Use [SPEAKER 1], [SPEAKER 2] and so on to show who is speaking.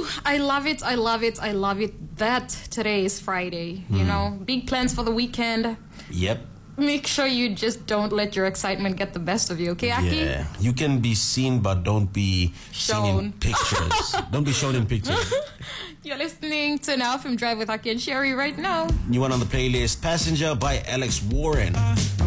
[SPEAKER 1] I love it. I love it. I love it that today is Friday. You know, big plans for the weekend.
[SPEAKER 2] Yep.
[SPEAKER 1] Make sure you just don't let your excitement get the best of you, okay, Aki?
[SPEAKER 2] Yeah. You can be seen, but don't be seen in
[SPEAKER 1] Shown.
[SPEAKER 2] pictures. Don't be shown in pictures.
[SPEAKER 1] You're listening to Now FM Drive with Aki and Sherry right now.
[SPEAKER 2] New one on the playlist, Passenger by Alex Warren.